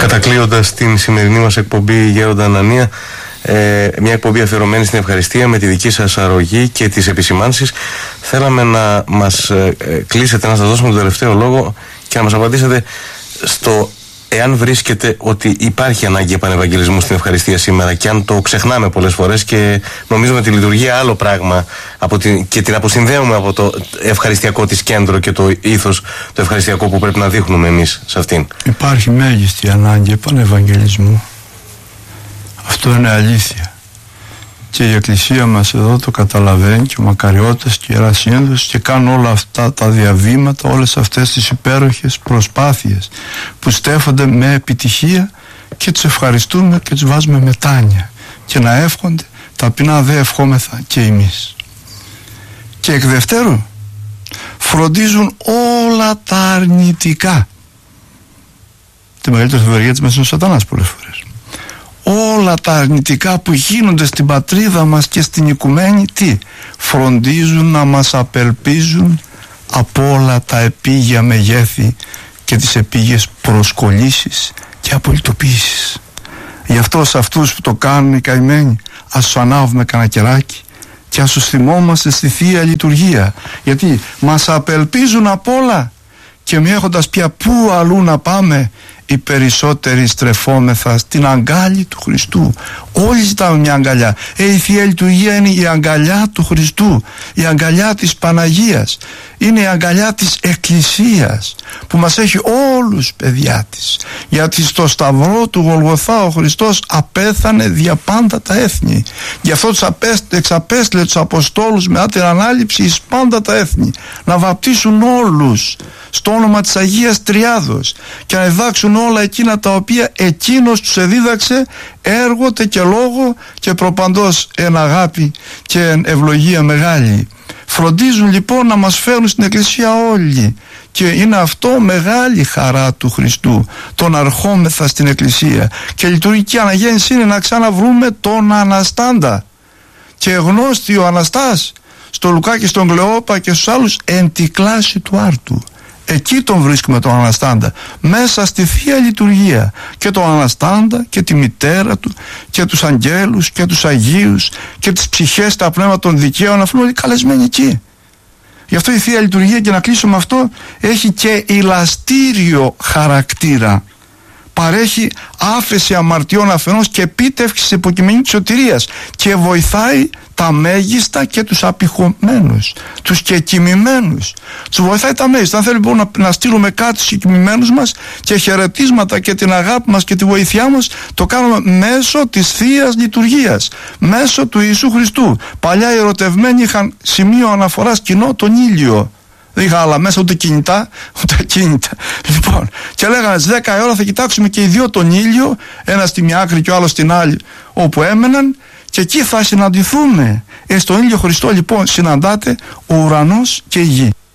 Κατακλείοντας την σημερινή μας εκπομπή, Γέροντα Ανανία, μια εκπομπή αφιερωμένη στην ευχαριστία με τη δική σας αρρωγή και τις επισημάνσεις, θέλαμε να μας κλείσετε, να σας δώσουμε τον τελευταίο λόγο και να μας απαντήσετε στο εάν βρίσκεται ότι υπάρχει ανάγκη επανευαγγελισμού στην ευχαριστία σήμερα, και αν το ξεχνάμε πολλές φορές και νομίζουμε τη λειτουργία άλλο πράγμα και την αποσυνδέουμε από το ευχαριστιακό της κέντρο και το ήθος το ευχαριστιακό που πρέπει να δείχνουμε εμείς σε αυτήν. Υπάρχει μέγιστη ανάγκη επανευαγγελισμού. Αυτό είναι αλήθεια. Και η Εκκλησία μας εδώ το καταλαβαίνει, και ο Μακαριώτας και η Ιερά Σύνοδος, και κάνουν όλα αυτά τα διαβήματα, όλες αυτές τις υπέροχες προσπάθειες που στέφονται με επιτυχία, και τους ευχαριστούμε και τους βάζουμε μετάνια, και να εύχονται ταπεινά δε ευχόμεθα και εμείς. Και εκ δευτέρου φροντίζουν όλα τα αρνητικά. Τη μεγαλύτερη φοβεριά της μέσα είναι ο Σατανάς πολλές φορές. Όλα τα αρνητικά που γίνονται στην πατρίδα μας και στην οικουμένη, τι φροντίζουν να μας απελπίζουν από όλα τα επίγεια μεγέθη και τις επίγειες προσκολήσεις και απολυτοποίησεις. Γι' αυτό σε αυτούς που το κάνουν οι καημένοι, ας τους ανάβουμε κανένα κεράκι και ας τους θυμόμαστε στη Θεία Λειτουργία, γιατί μας απελπίζουν απ' όλα, και μη έχοντας πια πού αλλού να πάμε, οι περισσότεροι στρεφόμεθα στην αγκάλη του Χριστού. Όλοι ζητάμε μια αγκαλιά. Η Θεία Λειτουργία είναι η αγκαλιά του Χριστού, η αγκαλιά της Παναγίας, είναι η αγκαλιά της Εκκλησίας που μας έχει όλους παιδιά της, γιατί στο σταυρό του Γολγοθά ο Χριστός απέθανε δια πάντα τα έθνη. Γι' αυτό εξαπέστειλε τους Αποστόλους μετά την ανάληψη εις πάντα τα έθνη, να βαπτίσουν όλους στο όνομα της Αγίας Τριάδος και να διδάξουν όλα εκείνα τα οποία εκείνος τους εδίδαξε, έργοτε και λόγο και προπαντός εν αγάπη και εν ευλογία μεγάλη. Φροντίζουν λοιπόν να μας φέρουν στην Εκκλησία όλοι, και είναι αυτό μεγάλη χαρά του Χριστού, το να ερχόμεθα στην Εκκλησία. Και λειτουργική αναγέννηση είναι να ξαναβρούμε τον Αναστάντα, και γνώστη ο Αναστάς στο Λουκά και στον Κλεόπα και στους άλλους εν τη κλάση του άρτου. Εκεί τον βρίσκουμε τον Αναστάντα, μέσα στη Θεία Λειτουργία, και τον Αναστάντα και τη μητέρα του και τους αγγέλους και τους Αγίους και τις ψυχές, τα πνεύματα των δικαίων, αφού είναι όλοι καλεσμένοι εκεί. Γι' αυτό η Θεία Λειτουργία, και να κλείσω με αυτό, έχει και ηλαστήριο χαρακτήρα. Παρέχει άφεση αμαρτιών αφενός και επίτευξη της υποκειμενικής σωτηρίας, και βοηθάει τα μέγιστα και τους απειχωμένους, τους κεκοιμημένους. Τους βοηθάει τα μέγιστα. Αν θέλει λοιπόν να στείλουμε κάτι στους κεκοιμημένους μας και χαιρετίσματα και την αγάπη μας και τη βοήθειά μας, το κάνουμε μέσω της Θείας Λειτουργίας, μέσω του Ιησού Χριστού. Παλιά οι ερωτευμένοι είχαν σημείο αναφοράς κοινό, τον ήλιο. Δεν είχα άλλα μέσα, ούτε κινητά, ούτε ακίνητα. Λοιπόν, και λέγανε στις 10 η ώρα θα κοιτάξουμε και οι δύο τον ήλιο, ένα στη μια άκρη και ο άλλος στην άλλη, όπου έμεναν, και εκεί θα συναντηθούμε. Στον ήλιο Χριστό λοιπόν συναντάται ο ουρανός και η γη.